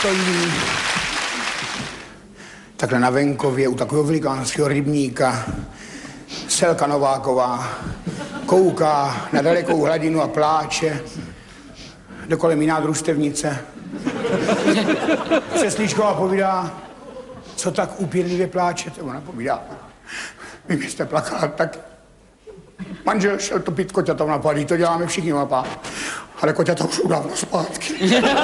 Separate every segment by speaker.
Speaker 1: stojí takhle na venkově u takového velikánského rybníka. Selka Nováková kouká na dalekou hladinu a pláče. Dokolem jiná družstevnice. Přeslíčková povídá, co tak úpěnlivě pláčete. Ona povídá, vy byste plakala tak. Manžel šel topit koťata na pádí, to děláme všichni na pád. Ale koťata už dávno zpátky.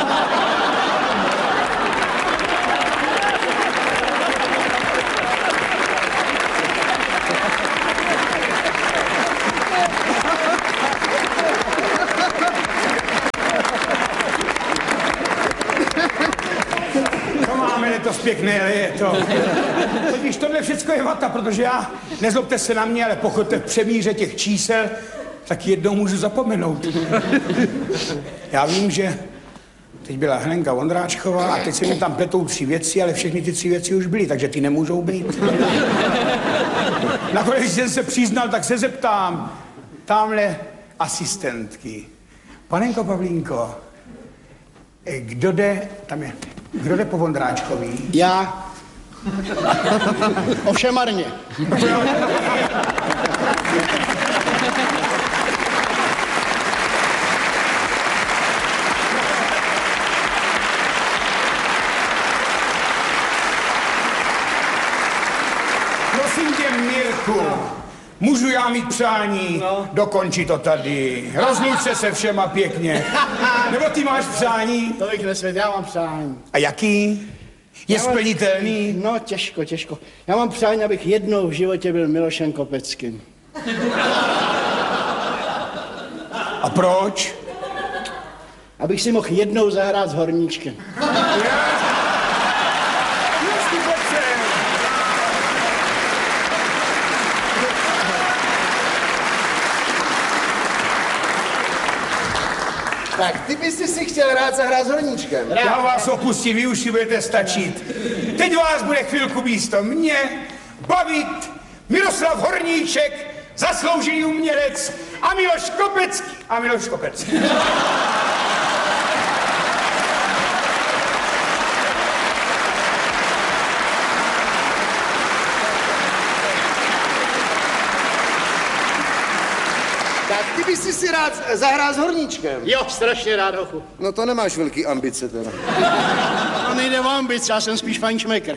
Speaker 1: Pěkné, ale je to. Totiž tohle všecko je vata, protože já, nezlobte se na mě, ale pokud v přemíře těch čísel, tak jednou můžu zapomenout. Já vím, že teď byla Helenka Vondráčková a teď se mi tam pletou 3 věci, ale všechny ty 3 věci už byly, takže ty nemůžou být. Nakonec, když jsem se přiznal, tak se zeptám tamhle asistentky. Panenko Pavlínko, kdo jde po Vondráčkový?
Speaker 2: Já. Ovšem marně.
Speaker 1: Prosím tě, Mirku, můžu já mít přání? No. Dokončí to tady. Rozluč se všema pěkně. Nebo ty máš přání?
Speaker 2: To bych nesvět, já mám přání.
Speaker 1: A jaký? Je splnitelný?
Speaker 2: No, těžko. Já mám přání, abych jednou v životě byl Milošem Kopeckým.
Speaker 1: A proč?
Speaker 2: Abych si mohl jednou zahrát s Horníčkem.
Speaker 3: Tak, ty bys si chtěl rád zahrát s Horníčkem.
Speaker 1: Já vás opustím, vy už si budete stačit. Teď vás bude chvilku místo mě bavit Miroslav Horníček, zasloužený umělec, a Miloš Kopecký.
Speaker 3: Tak ty bys si rád zahrál s Horníčkem.
Speaker 2: Jo, strašně rád, hochu.
Speaker 3: No to nemáš velký ambice teda.
Speaker 2: No nejde o ambice, já jsem spíš fajnšmekr.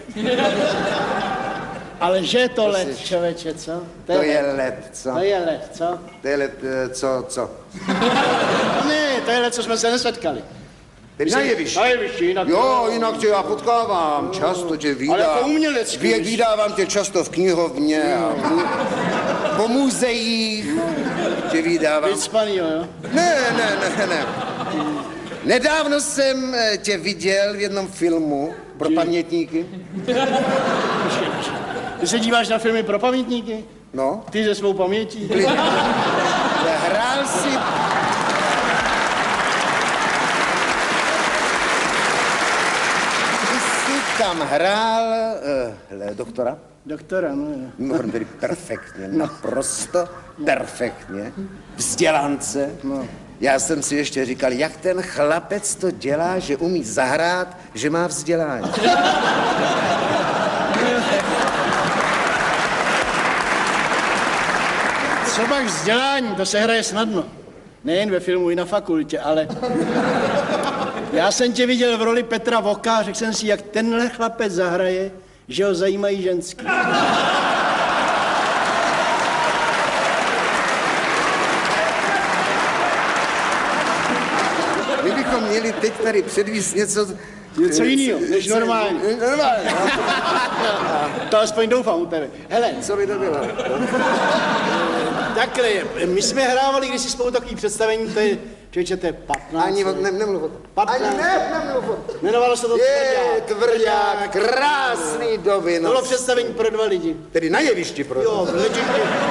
Speaker 2: Ale že je to let, člověče, co?
Speaker 3: To je let, co?
Speaker 2: To je let, co?
Speaker 3: To je let, co?
Speaker 2: Ne, to je let, co jsme se nesetkali.
Speaker 3: Tedy na jevišti,
Speaker 2: jinak.
Speaker 3: Jo, jinak tě já potkávám, často tě vídám.
Speaker 2: Ale jako umělec.
Speaker 3: Vídávám tě často v knihovně a po muzeích tě vídávám.
Speaker 2: Vycpaný, jo?
Speaker 3: Ne. Nedávno jsem tě viděl v jednom filmu pro pamětníky.
Speaker 2: Ty se díváš na filmy pro pamětníky?
Speaker 3: No.
Speaker 2: Ty se svou pamětí?
Speaker 3: Hrál si... Ty jsi tam hrál doktora?
Speaker 2: Doktora, no jo.
Speaker 3: Mimochodem tedy perfektně, naprosto perfektně. Vzdělance.
Speaker 2: No.
Speaker 3: Já jsem si ještě říkal, jak ten chlapec to dělá, že umí zahrát, že má vzdělání.
Speaker 2: Třeba vzdělání, to se hraje snadno. Nejen ve filmu, i na fakultě, ale... Já jsem tě viděl v roli Petra Voka a řekl jsem si, jak tenhle chlapec zahraje, že ho zajímají ženský.
Speaker 3: My bychom měli teď tady předvíst něco
Speaker 2: jiného, než normálně.
Speaker 3: Normálně.
Speaker 2: To aspoň doufám u tebe. Hele.
Speaker 3: Co by to bylo?
Speaker 2: Takhle, my jsme hrávali kdysi spolu takový představení, to je, člověče, to je 15.
Speaker 3: Ani nemluv o tom.
Speaker 2: 15.
Speaker 3: Ani nemluv o tom.
Speaker 2: Jmenovalo se to
Speaker 3: Tvrdák, krásný doby.
Speaker 2: To bylo představení pro 2 lidi.
Speaker 3: Tedy na jevišti pro
Speaker 2: Jo, lidi.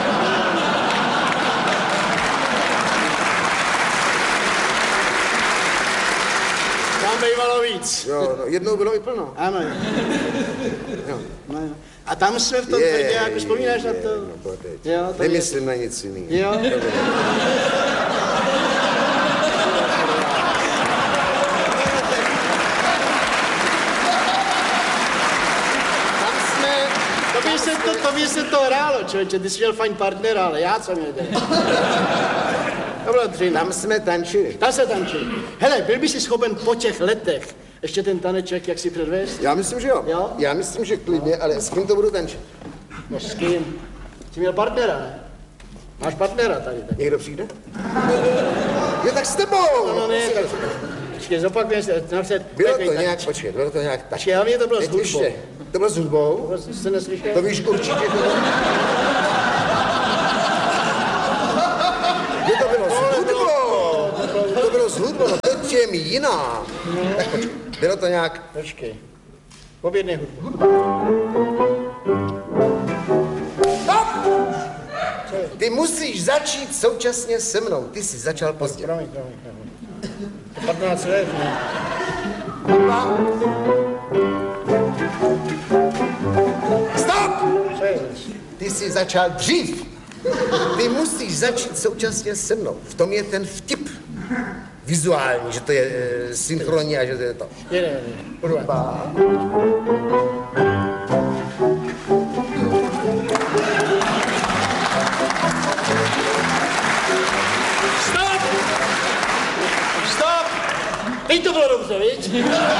Speaker 2: Tam bývalo víc.
Speaker 3: Jo, no, jednou bylo i plno.
Speaker 2: Ano.
Speaker 3: Jo.
Speaker 2: No, jo. A tam jsme v tom Tvrďáku, vzpomínáš na to?
Speaker 3: No,
Speaker 2: Jo, to
Speaker 3: nemyslím na nic jiného.
Speaker 2: Jo. by se to hrálo, člověče, ty jsi měl fajn partnera, ale já co měl dělat? To bylo 3.
Speaker 3: Tam jsme tančili.
Speaker 2: Tam se tančili. Hele, byl by si schopen po těch letech ještě ten taneček, jak si předvést?
Speaker 3: Já myslím, že jo.
Speaker 2: Jo?
Speaker 3: Já myslím, že klidně, ale s kým to budu tančit?
Speaker 2: No s kým? Jsi měl partnera, ne? Máš partnera tady, tak.
Speaker 3: Někdo přijde? Jo, tak s tebou!
Speaker 2: No, ne, tak... Počkej, zopakujem si, napřed...
Speaker 3: Bylo to nějak, počkej, bylo to nějak tak.
Speaker 2: Počkej, hlavně to bylo s
Speaker 3: Teď
Speaker 2: hudbou.
Speaker 3: ještě. To bylo s hudbou?
Speaker 2: To jste neslyšel?
Speaker 3: To víš určitě, to bylo... Jo, to bylo s hudbou! To bylo s hudbou, no to je mi jiná. Tak počkej, bylo to nějak...
Speaker 2: Počkej. Objednej hudbu.
Speaker 3: Stop! Ty musíš začít současně se mnou. Ty jsi začal pozdě.
Speaker 2: Promiň. To 15 let, ne?
Speaker 3: Stop!
Speaker 2: Co je?
Speaker 3: Ty jsi začal dřív. Ty musíš začít současně se mnou. V tom je ten vtip. Vizuální, že to je synchronní a že to je to.
Speaker 2: Ne. Stop! Teď to bylo dobře, viď?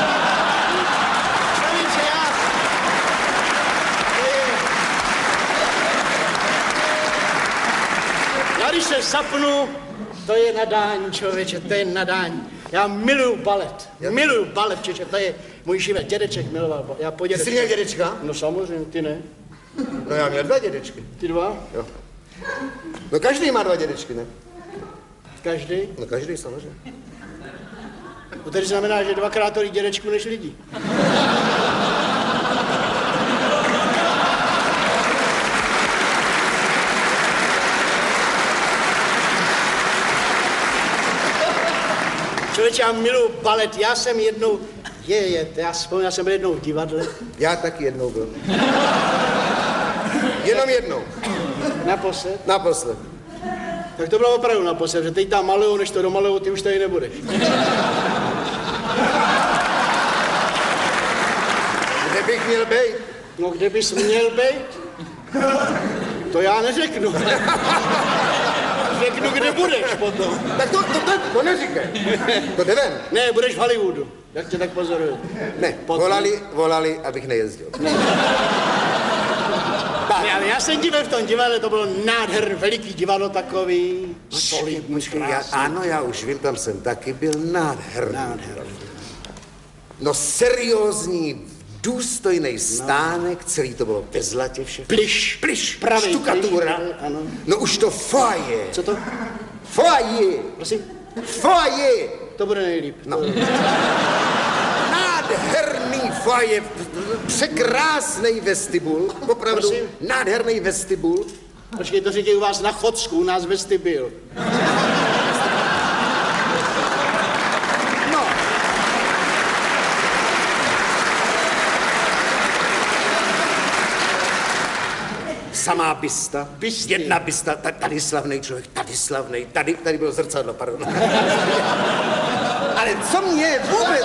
Speaker 2: Já když se zapnu, to je nadání, člověče, to je nadání. Já miluju balet, člověče, to je můj život. Dědeček miloval balet. Já po
Speaker 3: Ty jsi měl dědečka?
Speaker 2: No samozřejmě, ty ne.
Speaker 3: No já měl 2 dědečky.
Speaker 2: Ty 2?
Speaker 3: Jo. No každý má 2 dědečky, ne?
Speaker 2: Každý?
Speaker 3: No každý samozřejmě.
Speaker 2: To tedy znamená, že 2krát tolik dědečků než lidí. Člověče, já miluji balet, já jsem jednou, já jsem byl jednou v divadle.
Speaker 3: Já taky jednou byl. Jenom jednou.
Speaker 2: Naposled?
Speaker 3: Naposled.
Speaker 2: Tak to bylo opravdu naposled, že teď tam malujou, než to domalujou, ty už tady nebudeš.
Speaker 3: Kde bych měl být?
Speaker 2: No kde bys měl být? To já neřeknu. Řeknu, kde budeš potom.
Speaker 3: Tak to neříkej. To jde ven.
Speaker 2: Ne, budeš v Hollywoodu, jak tě tak pozoruju.
Speaker 3: Ne, volali, abych nejezdil.
Speaker 2: Ne, ale já jsem ti byl v tom divadle, to bylo nádherný, veliký divadlo takový. Solidní,
Speaker 3: Ano, já už vím, tam jsem taky byl nádherný. No seriózní, důstojný stánek, celý to bylo ve zlatě všechno.
Speaker 2: Pliš, pravý
Speaker 3: štukatura.
Speaker 2: Pliš, ano.
Speaker 3: No už to foyer.
Speaker 2: Co to?
Speaker 3: Foyer.
Speaker 2: Prosím?
Speaker 3: Foyer.
Speaker 2: To bude nejlíp.
Speaker 3: No. Nádherný foyer, překrásnej vestibul, opravdu
Speaker 2: Prosím?
Speaker 3: nádherný vestibul.
Speaker 2: Počkej, to říkají u vás na Chodsku, u nás vestibil.
Speaker 3: No. Samá bysta,
Speaker 2: Bysty.
Speaker 3: jedna bysta, tady slavný člověk, tady slavný, tady bylo zrcadlo, pardon. Ale co mě vůbec,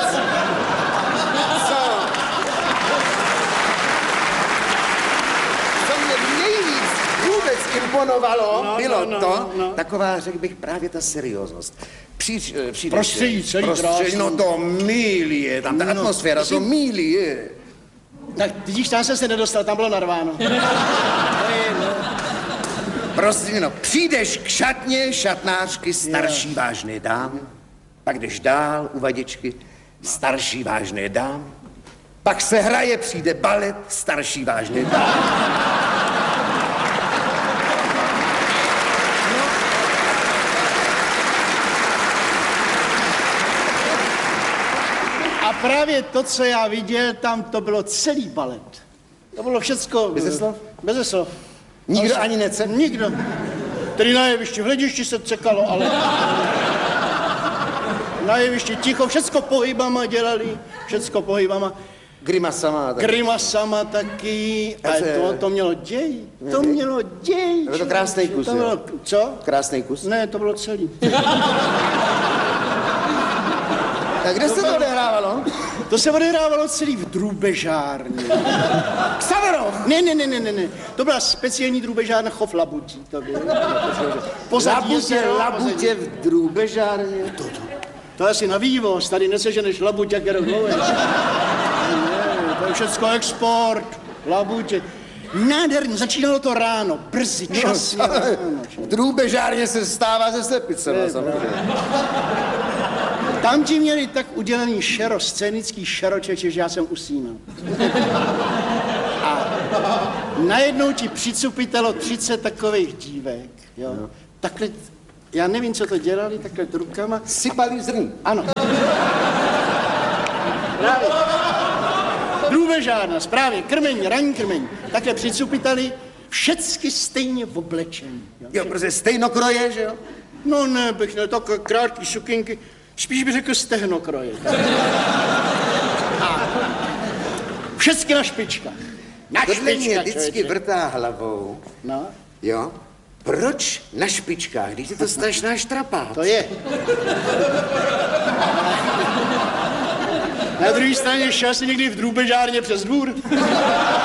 Speaker 3: co mě nejvíc vůbec imponovalo, bylo taková, řekl bych, právě ta serióznost. Přijdeš,
Speaker 2: Prostředí,
Speaker 3: no to milie, tam ta atmosféra, to milie.
Speaker 2: Tak vidíš, tam jsem se nedostal, tam bylo narváno.
Speaker 3: Prosím, no, přijdeš k šatně šatnářky starší vážné dámy, pak jdeš dál u vadičky starší vážné dámy, pak se hraje, přijde balet starší vážné dámy.
Speaker 2: A právě to, co já viděl, tam to bylo celý balet. To bylo všecko...
Speaker 3: Beze slov?
Speaker 2: Beze slov.
Speaker 3: Nikdo ani nece?
Speaker 2: Nikdo. Tedy na jevišti, v hledišti se cekalo, ale... Na jevišti ticho, všecko pohybama dělali, všecko pohybama.
Speaker 3: Grimasama.
Speaker 2: Grimasama taky. A to mělo děj. To mělo děj.
Speaker 3: Bylo to krásný kus,
Speaker 2: to bylo, co?
Speaker 3: Krásný kus.
Speaker 2: Ne, to bylo celý.
Speaker 3: Tak kde se to odehrávalo?
Speaker 2: To se odehrávalo celý v drůbežárně.
Speaker 3: Ksaveroch!
Speaker 2: Ne. To byla speciální drůbežárna Chov labutí. To bylo.
Speaker 3: Labutě, labutě v drůbežárně.
Speaker 2: To je asi na vývoz, tady neseženeš labuť, jak jedou dlouho. To je všecko export, labutě. Nádherně, začínalo to ráno, brzy, časně ráno.
Speaker 3: V drůbežárně se stává ze slepicema, samozřejmě.
Speaker 2: Tam ti měli tak udělaný šero, scénický šeročeče, že já jsem usínal. A najednou ti přicupitelo 30 takových dívek, jo. Takhle, já nevím, co to dělali, takhle rukama.
Speaker 3: Sypali zrní.
Speaker 2: Ano. Právě. Drůbežárna, správně, krmení, ranní krmení. Takhle přicupitali, všecky stejně oblečení.
Speaker 3: Jo, protože stejnokroje, že jo?
Speaker 2: No ne, bych ne, tak krátký sukinky, spíš bych řekl stehnokroje. A všecky na špičkách. Na
Speaker 3: Tohle mě
Speaker 2: špičkách,
Speaker 3: vždycky
Speaker 2: člověče.
Speaker 3: vrtá hlavou.
Speaker 2: No,
Speaker 3: Jo? Proč na špičkách, když je to strašná štrapát?
Speaker 2: to je. Na druhé straně šel jsi někdy v drůbežárně přes dvůr?